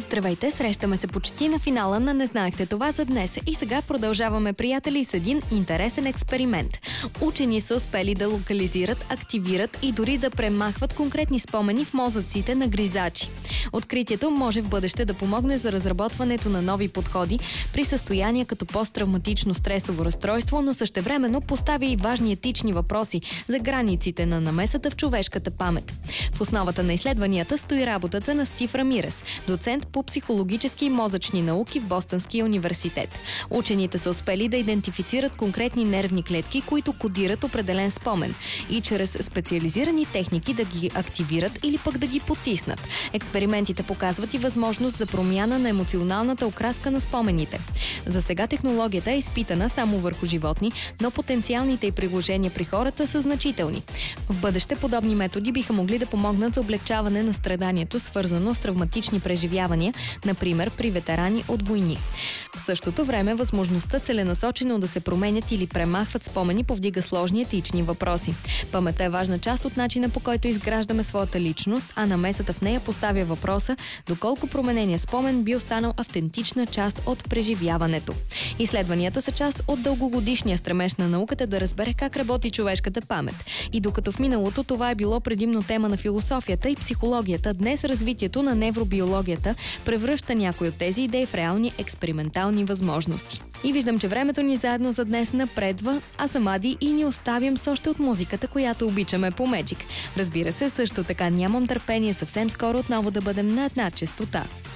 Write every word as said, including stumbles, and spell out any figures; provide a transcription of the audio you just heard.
Здравейте, срещаме се почти на финала на Не знаехте това за днес. И сега продължаваме, приятели, с един интересен експеримент. Учени са успели да локализират, активират и дори да премахват конкретни спомени в мозъците на гризачи. Откритието може в бъдеще да помогне за разработването на нови подходи при състояния като посттравматично стресово разстройство, но същевременно поставя и важни етични въпроси за границите на намесата в човешката памет. В основата на изследванията стои работата на Стив Рамирес, доцент по психологически и мозъчни науки в Бостонския университет. Учените са успели да идентифицират конкретни нервни клетки, които кодират определен спомен и чрез специализирани техники да ги активират или пък да ги потиснат. Експериментите показват и възможност за промяна на емоционалната окраска на спомените. За сега технологията е изпитана само върху животни, но потенциалните й приложения при хората са значителни. В бъдеще подобни методи биха могли да помогнат за облегчаване на страданието, свързано с травматични преживявания, например при ветерани от войни. В същото време възможността целенасочено да се променят или премахват спомени повдига сложни етични въпроси. Паметта е важна част от начина, по който изграждаме своята личност, а намесата в нея поставя въпроса доколко променения спомен би останал автентична част от преживяването. Изследванията са част от дългогодишния стремеж на науката да разбере как работи човешката памет. И докато в миналото това е било предимно тема на философията и психологията, днес развитието на невробиологията превръща някои от тези идеи в реални експериментални възможности. И виждам, че времето ни заедно за днес напредва. Аз съм Ади и ни оставям с още от музиката, която обичаме по Magic. Разбира се, също така нямам търпение съвсем скоро отново да бъдем на една честота.